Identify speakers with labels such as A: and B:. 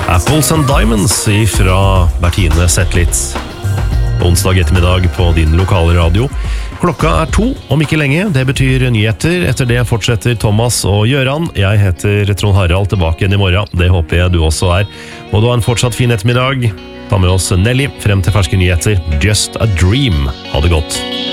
A: Apples and Diamonds fra Bertine Zetlitz. Onsdag ettermiddag på din lokale radio. Klokka 2 om ikke lenge, det betyr nyheter. Etter det fortsetter Thomas og Gjøran. Jeg heter Trond Harald, tilbake igjen i morgen. Det håper jeg du også er. Må du ha en fortsatt fin ettermiddag. Ta med oss Nelly frem til ferske nyheter. Just a Dream. Ha det godt.